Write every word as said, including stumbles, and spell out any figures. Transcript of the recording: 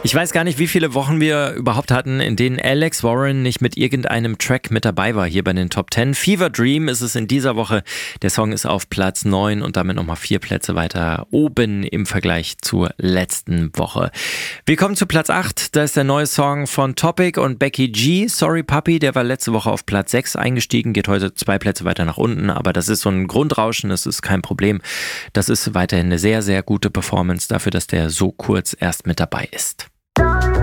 Ich weiß gar nicht, wie viele Wochen wir überhaupt hatten, in denen Alex Warren nicht mit irgendeinem Track mit dabei war hier bei den Top Ten. Fever Dream ist es in dieser Woche. Der Song ist auf Platz neun und damit nochmal vier Plätze weiter oben im Vergleich zur letzten Woche. Wir kommen zu Platz acht. Da ist der neue Song von Topic und Becky G. Sorry Puppy, der war letzte Woche auf Platz sechs eingestiegen, geht heute zwei Plätze weiter nach unten. Aber das ist so ein Grundrauschen, das ist kein Problem. Das ist weiterhin eine sehr, sehr gute Performance dafür, dass der so kurz erst mit dabei ist.